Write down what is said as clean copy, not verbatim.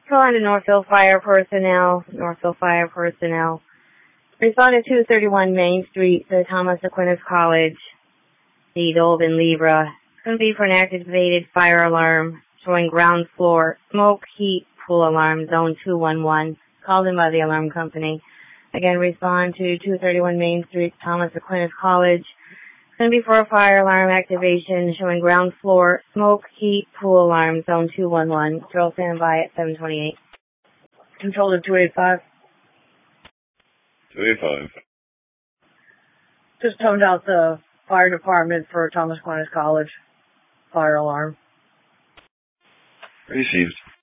Calling to Northville Fire Personnel. Respond to 231 Main Street to Thomas Aquinas College, the Dolben Libra. It's going to be for an activated fire alarm showing ground floor smoke, heat, pool alarm, zone 211, called in by the alarm company. Again, respond to 231 Main Street, Thomas Aquinas College. It's going to be for a fire alarm activation showing ground floor smoke, heat, pool alarm, zone 211. Control standby at 728. Control to 285. 285. Just toned out the fire department for Thomas Aquinas College fire alarm. Received.